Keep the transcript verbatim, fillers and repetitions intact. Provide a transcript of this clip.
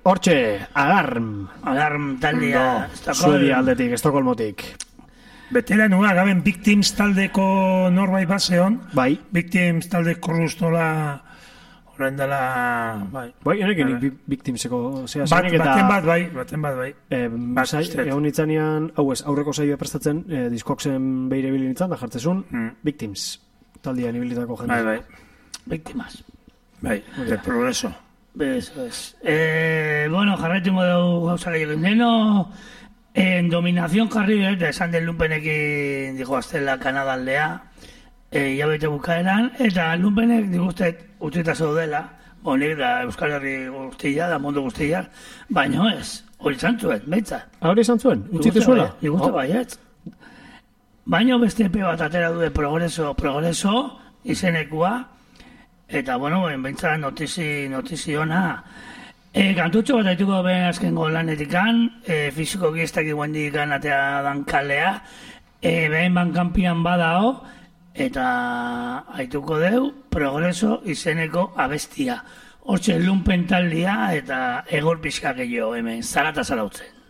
Hortxe, Alarm. Alarm taldea. Suedia aldetik, Estokolmotik. Veteranua, gaben Victims taldeko norbait baseon. Bai. Victims taldeko rustola orain dela... Bai, bai honekin Victimseko... Bat, baten bat bai, baten bat bai. Egon nitzanean, hau ez, aurreko saioa prestatzen, diskoksen behire bilin nitzan, da jartzezun, Victims taldean ibilitako jende. Bai, bai. Victimas. Bai, de progreso. Bez, bez. Bueno, jarraitungo dugu gauza gehiago. Neno, en dominación jarri dut, esan den lumpenekin digo aztela Kanada aldea, ja bete bukaeran, eta lumpenek diguztet utzita zaudela, honik da Euskal Herri guztia, da mundu guztia, baina ez, hori zantzuen, behitzat. Hori zantzuen, utzite zuela? Diguzte baiet. Baina beste epe bat atera du de progreso, progreso, izenekua, eta, bueno, behintzat notizi, notizi ona. E, kantutxo bat haituko ben azkengo lanetikan, e, fiziko giestak iguendikan atea dan kalea, e, behin bankampian badao, eta haituko deu, progreso izeneko abestia. Hortxe lumpen taldia eta egor pixka gehiago hemen, zarata zarautzen.